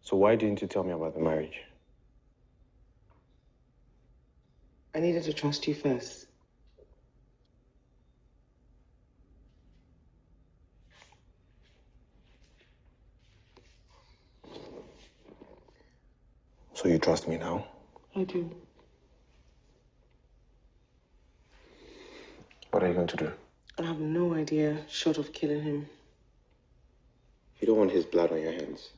So why didn't you tell me about the marriage? I needed to trust you first. So you trust me now? I do. What are you going to do? I have no idea, short of killing him. You don't want his blood on your hands.